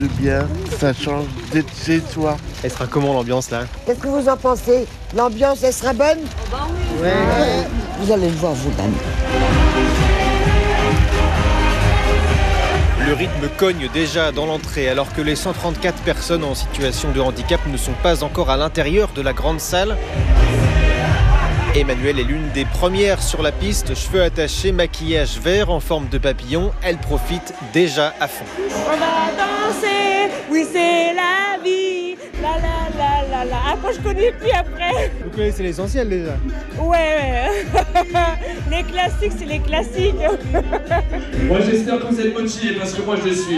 C'est bien, ça change d'être chez soi. Elle sera comment l'ambiance là? Qu'est-ce que vous en pensez? L'ambiance, elle sera bonne? Ouais. Vous allez le voir vous-même. Le rythme cogne déjà dans l'entrée alors que les 134 personnes en situation de handicap ne sont pas encore à l'intérieur de la grande salle. Emmanuelle est l'une des premières sur la piste, cheveux attachés, maquillage vert en forme de papillon. Elle profite déjà à fond. On va danser, oui c'est la vie, la la la la la. Après je connais plus après. Vous connaissez l'essentiel déjà? Ouais. Les classiques c'est les classiques. Moi j'espère que vous êtes motivés parce que moi je le suis.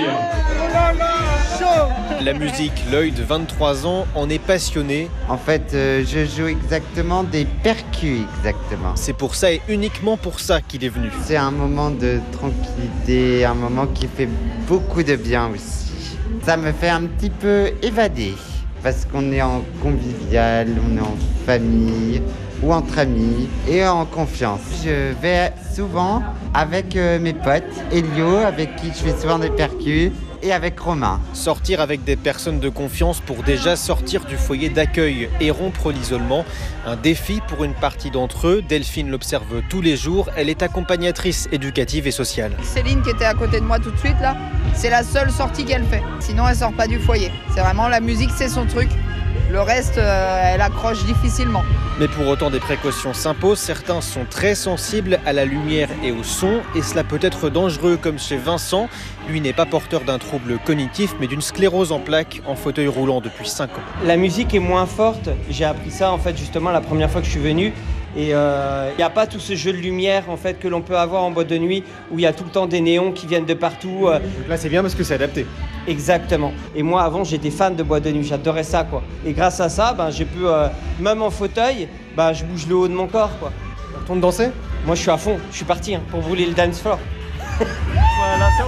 La musique, l'œil de 23 ans en est passionné. En fait, je joue exactement des percus, exactement. C'est pour ça et uniquement pour ça qu'il est venu. C'est un moment de tranquillité, un moment qui fait beaucoup de bien aussi. Ça me fait un petit peu évader, parce qu'on est en convivial, on est en famille ou entre amis et en confiance. Je vais souvent avec mes potes, Elio, avec qui je fais souvent des percus, et avec Romain. Sortir avec des personnes de confiance pour déjà sortir du foyer d'accueil et rompre l'isolement. Un défi pour une partie d'entre eux. Delphine l'observe tous les jours. Elle est accompagnatrice éducative et sociale. Céline qui était à côté de moi tout de suite là, c'est la seule sortie qu'elle fait. Sinon elle sort pas du foyer. C'est vraiment la musique, c'est son truc. Le reste, elle accroche difficilement. Mais pour autant, des précautions s'imposent. Certains sont très sensibles à la lumière et au son. Et cela peut être dangereux, comme chez Vincent. Lui n'est pas porteur d'un trouble cognitif, mais d'une sclérose en plaques, en fauteuil roulant depuis 5 ans. La musique est moins forte. J'ai appris ça, en fait, justement, la première fois que je suis venu. Et il n'y a pas tout ce jeu de lumière en fait, que l'on peut avoir en boîte de nuit où il y a tout le temps des néons qui viennent de partout. Donc là c'est bien parce que c'est adapté. Exactement. Et moi avant j'étais fan de boîte de nuit, j'adorais ça quoi. Et grâce à ça, j'ai pu, même en fauteuil, je bouge le haut de mon corps quoi. On retourne danser? Moi je suis à fond, je suis parti pour brûler le dance floor. Voilà, ça...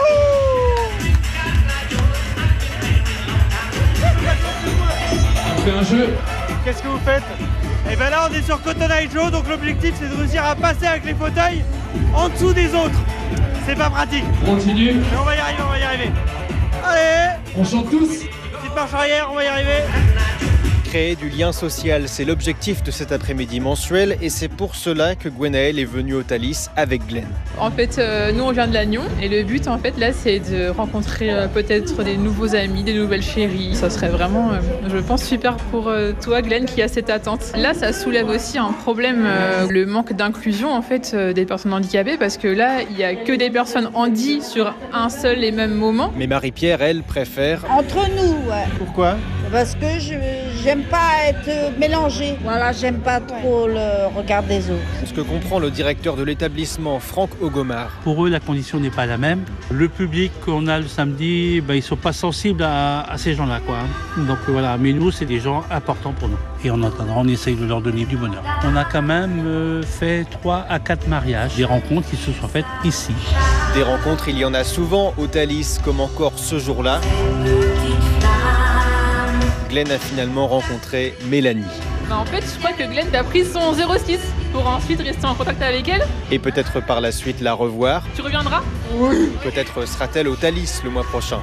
On fait un jeu. Qu'est-ce que vous faites? Et bien là on est sur Cotton Eye Joe, donc l'objectif c'est de réussir à passer avec les fauteuils en dessous des autres. C'est pas pratique. On continue. Mais on va y arriver. Allez, On chante tous. petite marche arrière, on va y arriver. Créer du lien social, c'est l'objectif de cet après-midi mensuel et c'est pour cela que Gwenaëlle est venue au Thalys avec Glenn. En fait, nous on vient de Lannion et le but en fait là c'est de rencontrer peut-être des nouveaux amis, des nouvelles chéries. Ça serait vraiment, je pense, super pour toi Glenn qui a cette attente. Là ça soulève aussi un problème, le manque d'inclusion en fait des personnes handicapées parce que là il n'y a que des personnes handies sur un seul et même moment. Mais Marie-Pierre, elle, préfère... Entre nous, ouais. Pourquoi? Parce que j'aime pas être mélangée. Voilà, j'aime pas trop le regard des autres. Ce que comprend le directeur de l'établissement, Franck Ogomar. Pour eux, la condition n'est pas la même. Le public qu'on a le samedi, ils ne sont pas sensibles à ces gens-là, quoi. Donc voilà, mais nous, c'est des gens importants pour nous. Et en attendant, on essaye de leur donner du bonheur. On a quand même fait 3 à 4 mariages, des rencontres qui se sont faites ici. Des rencontres, il y en a souvent au Thalys, comme encore ce jour-là. Glenn a finalement rencontré Mélanie. En fait, je crois que Glenn t'a pris son 06 pour ensuite rester en contact avec elle. Et peut-être par la suite la revoir. Tu reviendras? Oui. Peut-être sera-t-elle au Thalys le mois prochain.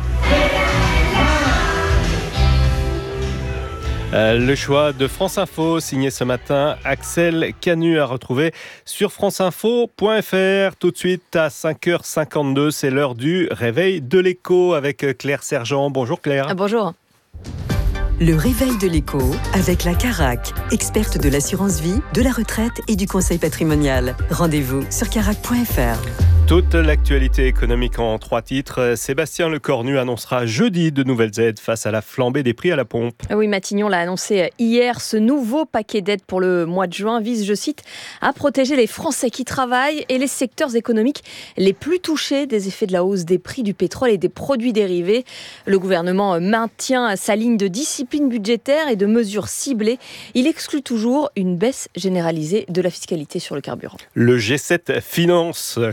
Le choix de France Info, signé ce matin Axel Canu, à retrouver sur franceinfo.fr. Tout de suite à 5h52, c'est l'heure du réveil de l'écho avec Claire Sergent. Bonjour Claire. Bonjour. Le réveil de l'écho avec la Carac, experte de l'assurance vie, de la retraite et du conseil patrimonial. Rendez-vous sur carac.fr. Toute l'actualité économique en 3 titres. Sébastien Lecornu annoncera jeudi de nouvelles aides face à la flambée des prix à la pompe. Oui, Matignon l'a annoncé hier. Ce nouveau paquet d'aides pour le mois de juin vise, je cite, à protéger les Français qui travaillent et les secteurs économiques les plus touchés des effets de la hausse des prix du pétrole et des produits dérivés. Le gouvernement maintient sa ligne de discipline budgétaire et de mesures ciblées. Il exclut toujours une baisse généralisée de la fiscalité sur le carburant. Le G7 finance. Comment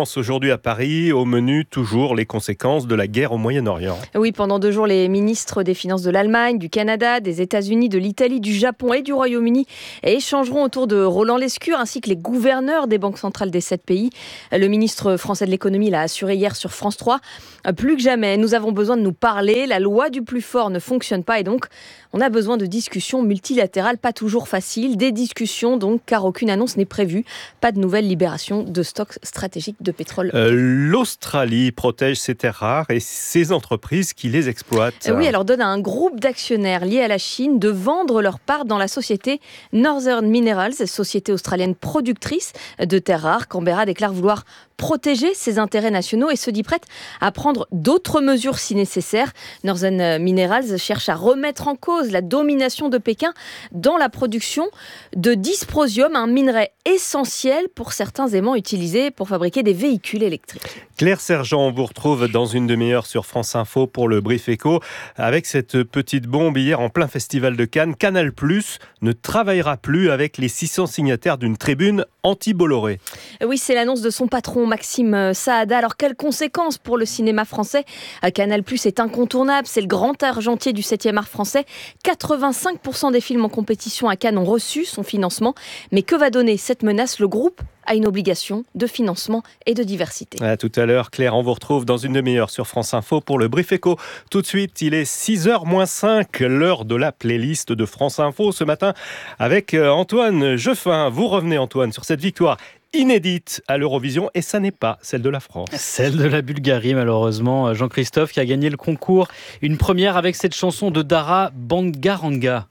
commence aujourd'hui à Paris. Au menu, toujours les conséquences de la guerre au Moyen-Orient. Oui, pendant 2 jours, les ministres des Finances de l'Allemagne, du Canada, des États-Unis, de l'Italie, du Japon et du Royaume-Uni échangeront autour de Roland Lescure ainsi que les gouverneurs des banques centrales des 7 pays. Le ministre français de l'économie l'a assuré hier sur France 3. Plus que jamais, nous avons besoin de nous parler. La loi du plus fort ne fonctionne pas et donc on a besoin de discussions multilatérales, pas toujours faciles. Des discussions donc, car aucune annonce n'est prévue. Pas de nouvelle libération de stocks stratégiques de pétrole. L'Australie protège ses terres rares et ses entreprises qui les exploitent. Oui, elle ordonne à un groupe d'actionnaires liés à la Chine de vendre leur part dans la société Northern Minerals, société australienne productrice de terres rares. Canberra déclare vouloir protéger ses intérêts nationaux et se dit prête à prendre d'autres mesures si nécessaire. Northern Minerals cherche à remettre en cause la domination de Pékin dans la production de dysprosium, un minerai essentiel pour certains aimants utilisés pour fabriquer des véhicules électriques. Claire Sergent, on vous retrouve dans une demi-heure sur France Info pour le Brief Éco. Avec cette petite bombe hier en plein festival de Cannes, Canal+ ne travaillera plus avec les 600 signataires d'une tribune anti-Bolloré. Oui, c'est l'annonce de son patron Maxime Saada. Alors, quelles conséquences pour le cinéma français ? Canal+ est incontournable, c'est le grand argentier du 7e art français. 85% des films en compétition à Cannes ont reçu son financement. Mais que va donner cette menace ? Le groupe a une obligation de financement et de diversité. À tout à l'heure, Claire, on vous retrouve dans une demi-heure sur France Info pour le Brief Éco. Tout de suite, il est 6h-5, l'heure de la playlist de France Info ce matin avec Antoine Jeffin. Vous revenez, Antoine, sur cette victoire inédite à l'Eurovision et ça n'est pas celle de la France. Celle de la Bulgarie, malheureusement. Jean-Christophe qui a gagné le concours. Une première avec cette chanson de Dara Bangaranga.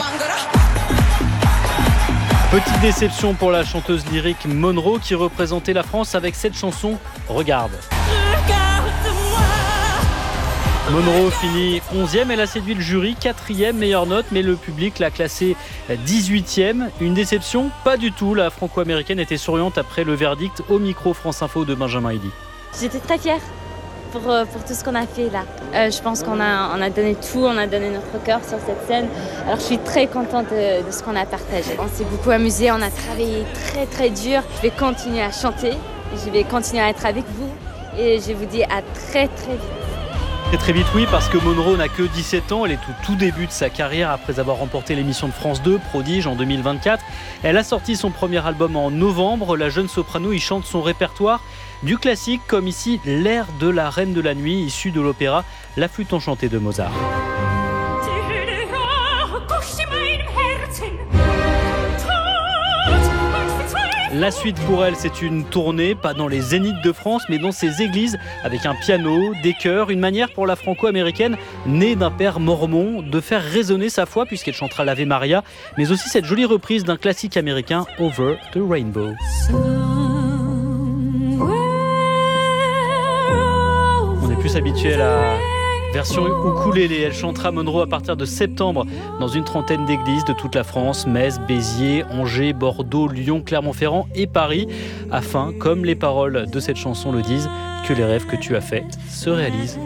Petite déception pour la chanteuse lyrique Monroe qui représentait la France avec cette chanson Regarde. Monroe finit 11e, elle a séduit le jury, 4e meilleure note, mais le public l'a classée 18e. Une déception ? Pas du tout, la franco-américaine était souriante après le verdict au micro France Info de Benjamin Eddy. J'étais très fière pour tout ce qu'on a fait là. Je pense qu'on a donné tout, on a donné notre cœur sur cette scène. Alors je suis très contente de ce qu'on a partagé. On s'est beaucoup amusé, on a travaillé très très dur. Je vais continuer à chanter, je vais continuer à être avec vous et je vous dis à très très vite. Très vite, oui, parce que Monroe n'a que 17 ans. Elle est au tout début de sa carrière après avoir remporté l'émission de France 2, Prodige, en 2024. Elle a sorti son premier album en novembre. La jeune soprano y chante son répertoire du classique, comme ici l'air de la Reine de la Nuit, issu de l'opéra La Flûte enchantée de Mozart. La suite pour elle, c'est une tournée, pas dans les zéniths de France, mais dans ses églises, avec un piano, des chœurs, une manière pour la franco-américaine, née d'un père mormon, de faire résonner sa foi, puisqu'elle chantera l'Ave Maria, mais aussi cette jolie reprise d'un classique américain, Over the Rainbow. On est plus habitué à la version ukulélé. Elle chantera Monroe à partir de septembre dans une trentaine d'églises de toute la France, Metz, Béziers, Angers, Bordeaux, Lyon, Clermont-Ferrand et Paris, afin, comme les paroles de cette chanson le disent, que les rêves que tu as faits se réalisent.